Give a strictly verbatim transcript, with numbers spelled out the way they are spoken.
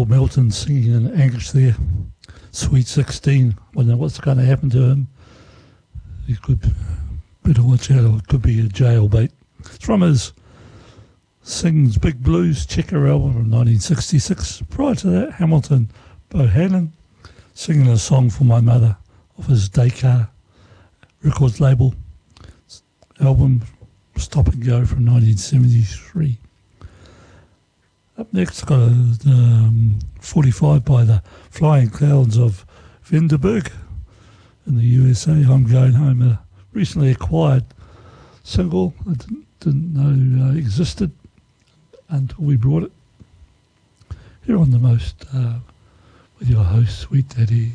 Bill Melton singing in English there. Sweet sixteen. I don't know what's going to happen to him. He could better watch out, or it could be a jailbait. It's from his Sings Big Blues Checker album from nineteen sixty-six. Prior to that, Hamilton Bohannon singing a song for my mother off his Daycar Records label album Stop and Go from nineteen seventy-three. Up next, got a um, forty-five by the Flying Clouds of Vanderburg in the U S A. I'm Going Home, a recently acquired single I didn't, didn't know uh, existed until we brought it. Here on The Most uh, with your host, Sweet Daddy.